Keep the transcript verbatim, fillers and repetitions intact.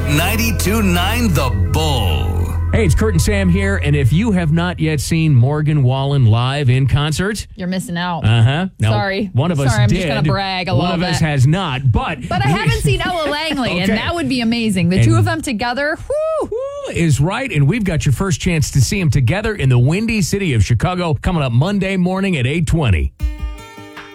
ninety-two point nine The Bull. Hey, it's Kurt and Sam here, and if you have not yet seen Morgan Wallen live in concert, you're missing out. Uh-huh. Now, Sorry. One of us Sorry, I'm did. just going to brag a one little bit. One of us has not, but... But I haven't seen Ella Langley, Okay. and that would be amazing. The And- two of them together, whoo! Woo is right, and we've got your first chance to see them together in the windy city of Chicago coming up Monday morning at eight twenty.